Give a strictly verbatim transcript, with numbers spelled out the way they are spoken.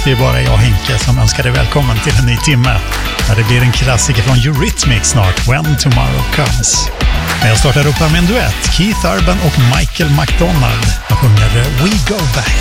det är bara jag, Henke, som önskar dig välkommen till en ny timme. Där det blir en klassiker från Eurythmics snart, When Tomorrow Comes. Men jag startar upp här med en duett, Keith Urban och Michael McDonald. Jag sjunger We Go Back.